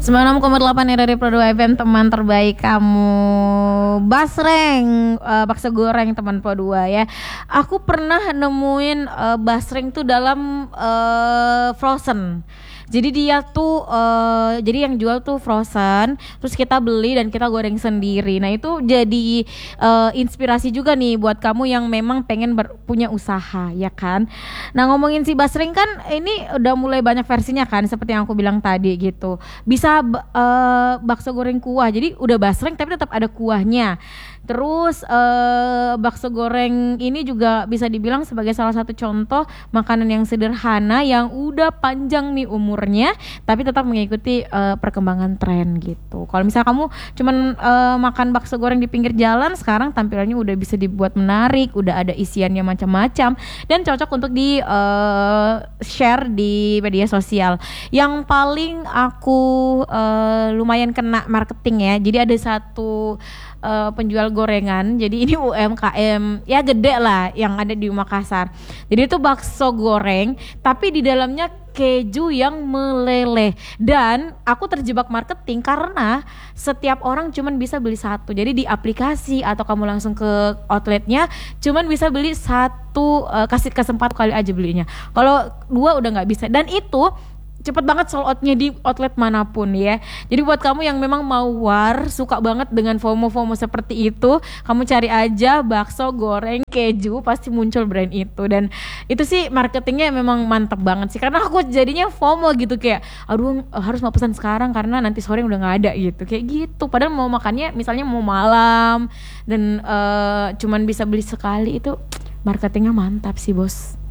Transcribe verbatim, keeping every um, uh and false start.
sembilan puluh enam koma delapan R R I Pro dua F M, teman terbaik kamu. Basreng, uh, bakso goreng teman Pro dua ya. Aku pernah nemuin uh, basreng tuh dalam uh, frozen. Jadi dia tuh uh, jadi yang jual tuh frozen, terus kita beli dan kita goreng sendiri. Nah itu jadi uh, inspirasi juga nih buat kamu yang memang pengen ber- punya usaha, ya kan. Nah ngomongin si basreng kan ini udah mulai banyak versinya kan, seperti yang aku bilang tadi gitu. Bisa uh, bakso goreng kuah, jadi udah basreng tapi tetap ada kuahnya. Terus uh, bakso goreng ini juga bisa dibilang sebagai salah satu contoh makanan yang sederhana yang udah panjang nih umurnya tapi tetap mengikuti uh, perkembangan tren gitu. Kalau misalnya kamu cuman uh, makan bakso goreng di pinggir jalan, sekarang tampilannya udah bisa dibuat menarik, udah ada isiannya macam-macam dan cocok untuk di uh, share di media sosial. Yang paling aku uh, lumayan kena marketing ya. Jadi ada satu uh, penjual gorengan, jadi ini U M K M ya gede lah yang ada di Makassar. Jadi itu bakso goreng tapi di dalamnya keju yang meleleh, dan aku terjebak marketing karena setiap orang cuman bisa beli satu. Jadi di aplikasi atau kamu langsung ke outletnya cuman bisa beli satu, uh, kasih kesempatan kali aja belinya. Kalau dua udah nggak bisa, dan itu cepet banget sold outnya di outlet manapun ya. Jadi buat kamu yang memang mau war, suka banget dengan FOMO-FOMO seperti itu, kamu cari aja bakso goreng keju, pasti muncul brand itu. Dan itu sih marketingnya memang mantep banget sih, karena aku jadinya FOMO gitu, kayak aduh harus mau pesan sekarang karena nanti sore udah gak ada gitu, kayak gitu. Padahal mau makannya misalnya mau malam dan uh, cuman bisa beli sekali, itu marketingnya mantap sih bos.